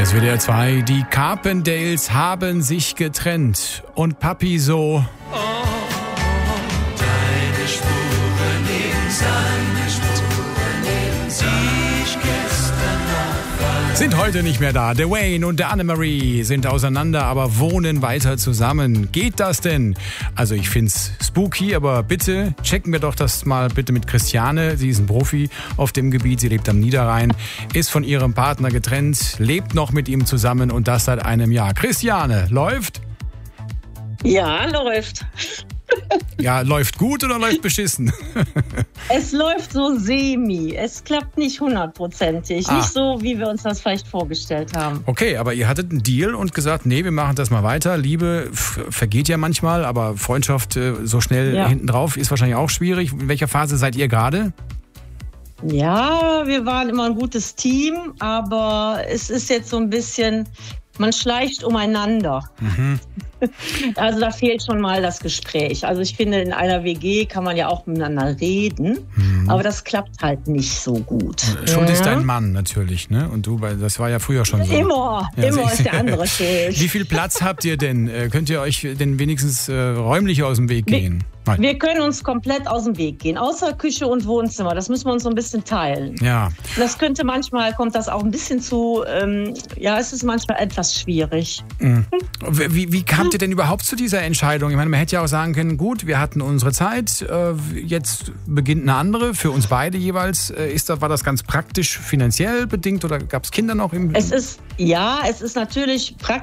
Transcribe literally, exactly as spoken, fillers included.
S W D R zwei, die Carpendales haben sich getrennt. Und Papi so... Oh, deine Spuren neben seine Spuren neben sich gestern noch sind heute nicht mehr da. Der Wayne und der Annemarie sind auseinander, aber wohnen weiter zusammen. Geht das denn? Also ich find's spooky, aber bitte checken wir doch das mal bitte mit Christiane. Sie ist ein Profi auf dem Gebiet. Sie lebt am Niederrhein, ist von ihrem Partner getrennt, lebt noch mit ihm zusammen und das seit einem Jahr. Christiane, läuft? Ja, läuft. Ja, läuft gut oder läuft beschissen? Es läuft so semi. Es klappt nicht hundertprozentig. Ah. Nicht so, wie wir uns das vielleicht vorgestellt haben. Okay, aber ihr hattet einen Deal und gesagt, nee, wir machen das mal weiter. Liebe f- vergeht ja manchmal, aber Freundschaft äh, so schnell Ja. hinten drauf ist wahrscheinlich auch schwierig. In welcher Phase seid ihr gerade? Ja, wir waren immer ein gutes Team, aber es ist jetzt so ein bisschen, man schleicht umeinander. Mhm. Also da fehlt schon mal das Gespräch. Also ich finde, in einer W G kann man ja auch miteinander reden, Mhm. aber das klappt halt nicht so gut. Schuld ist Ja. dein Mann natürlich, ne? Und du, weil das war ja früher schon so. Immer, Ja, immer sie- ist der andere schuld. Wie viel Platz habt ihr denn? Äh, Könnt ihr euch denn wenigstens äh, räumlich aus dem Weg gehen? Nein. Wir können uns komplett aus dem Weg gehen, außer Küche und Wohnzimmer. Das müssen wir uns so ein bisschen teilen. Ja. Das könnte manchmal, kommt das auch ein bisschen zu, ähm, ja, es ist manchmal etwas schwierig. Mhm. Wie, wie kamt ihr denn überhaupt zu dieser Entscheidung? Ich meine, man hätte ja auch sagen können, gut, wir hatten unsere Zeit, äh, jetzt beginnt eine andere, für uns beide jeweils. Äh, ist das, war das ganz praktisch finanziell bedingt oder gab es Kinder noch im... Es ist, ja, es ist natürlich praktisch.